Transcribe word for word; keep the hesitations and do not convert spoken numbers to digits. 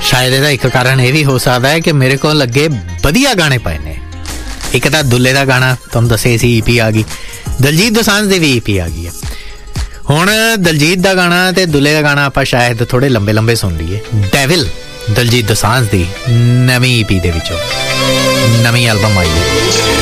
शायद ਇਹਦਾ ਇੱਕ ਕਾਰਨ ਇਹ ਵੀ ਹੋ ਸਕਦਾ ਹੈ ਕਿ ਮੇਰੇ ਕੋਲ ਅੱਗੇ ਵਧੀਆ ਗਾਣੇ ਪਏ ਨੇ। ਇੱਕ ਤਾਂ ਦੁੱਲੇ ਦਾ ਗਾਣਾ ਤੁਹਾਨੂੰ ਦੱਸਿਆ ਸੀ ਈ ਪੀ ਆ ਗਈ, ਦਲਜੀਤ ਦੋਸਾਂਝ ਦੀ ਵੀ ਈ ਪੀ ਆ ਗਈ ਹੈ। ਹੁਣ ਦਲਜੀਤ ਦਾ ਗਾਣਾ ਤੇ ਦੁੱਲੇ ਦਾ ਗਾਣਾ ਆਪਾਂ ਸ਼ਾਇਦ ਥੋੜ੍ਹੇ ਲੰਬੇ ਲੰਬੇ ਸੁਣ ਲਈਏ। ਡੈਵਿਲ ਦਲਜੀਤ ਦੋਸਾਂਝ ਦੀ ਨਵੀਂ ਈ ਪੀ ਦੇ ਵਿੱਚੋਂ, ਨਵੀਂ ਐਲਬਮ ਆਈ ਹੈ।